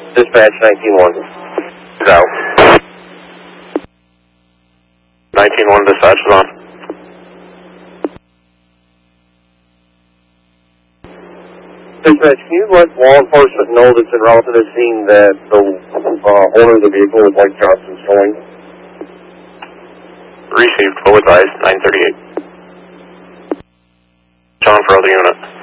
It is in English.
Dispatch 19-1. He's out. 19-1 dispatch is on. Dispatch, can you let law enforcement know that's en route to the scene that the owner of the vehicle would like Johnson's towing? Received. Full advised. 938. John for other unit.